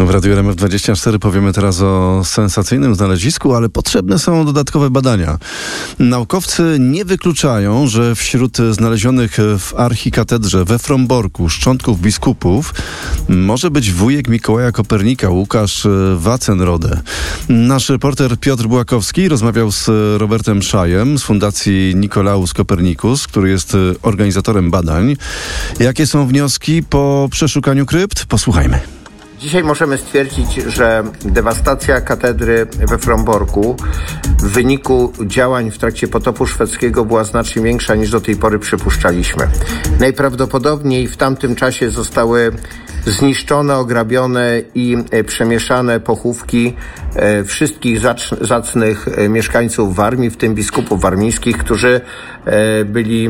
W Radiu RMF24 powiemy teraz o sensacyjnym znalezisku, ale potrzebne są dodatkowe badania. Naukowcy nie wykluczają, że wśród znalezionych w archikatedrze we Fromborku szczątków biskupów może być wujek Mikołaja Kopernika, Łukasz Wacenrode. Nasz reporter Piotr Bułakowski rozmawiał z Robertem Szajem z Fundacji Nicolaus Copernicus, który jest organizatorem badań. Jakie są wnioski po przeszukaniu krypt? Posłuchajmy. Dzisiaj możemy stwierdzić, że dewastacja katedry we Fromborku w wyniku działań w trakcie potopu szwedzkiego była znacznie większa niż do tej pory przypuszczaliśmy. Najprawdopodobniej w tamtym czasie zostały zniszczone, ograbione i przemieszane pochówki wszystkich zacnych mieszkańców Warmii, w tym biskupów warmińskich, którzy byli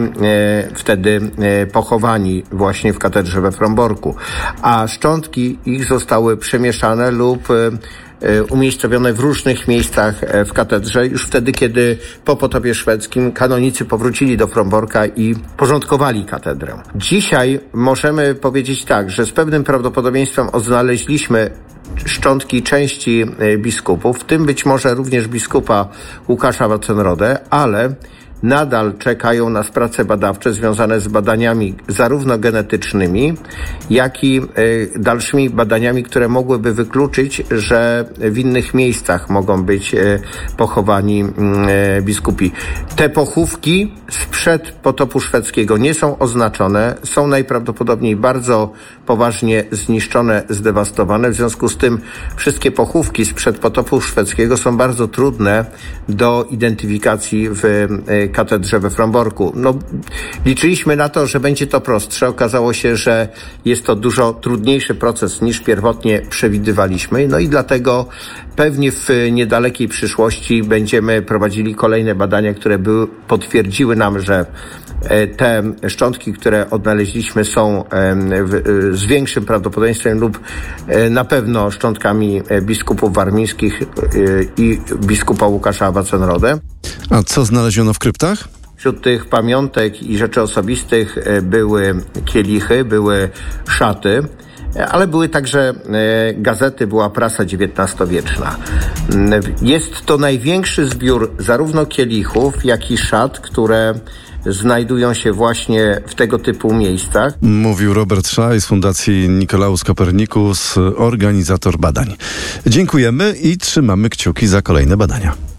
wtedy pochowani właśnie w katedrze we Fromborku. A szczątki ich zostały przemieszane lub umiejscowione w różnych miejscach w katedrze już wtedy, kiedy po potopie szwedzkim kanonicy powrócili do Fromborka i porządkowali katedrę. Dzisiaj możemy powiedzieć tak, że z pewnym prawdopodobieństwem odnaleźliśmy szczątki części biskupów, w tym być może również biskupa Łukasza Wacenrode, ale nadal czekają nas prace badawcze związane z badaniami zarówno genetycznymi, jak i dalszymi badaniami, które mogłyby wykluczyć, że w innych miejscach mogą być pochowani biskupi. Te pochówki sprzed potopu szwedzkiego nie są oznaczone, są najprawdopodobniej bardzo poważnie zniszczone, zdewastowane. W związku z tym wszystkie pochówki sprzed potopu szwedzkiego są bardzo trudne do identyfikacji w katedrze we Fromborku. Liczyliśmy na to, że będzie to prostsze. Okazało się, że jest to dużo trudniejszy proces niż pierwotnie przewidywaliśmy. I dlatego pewnie w niedalekiej przyszłości będziemy prowadzili kolejne badania, które potwierdziły nam, że te szczątki, które odnaleźliśmy, są z większym prawdopodobieństwem lub na pewno szczątkami biskupów warmińskich i biskupa Łukasza Wacenrode. A co znaleziono w kryptach? Wśród tych pamiątek i rzeczy osobistych były kielichy, były szaty, ale były także gazety, była prasa XIX-wieczna. Jest to największy zbiór zarówno kielichów, jak i szat, które znajdują się właśnie w tego typu miejscach. Mówił Robert Szaj z Fundacji Nicolaus Copernicus, organizator badań. Dziękujemy i trzymamy kciuki za kolejne badania.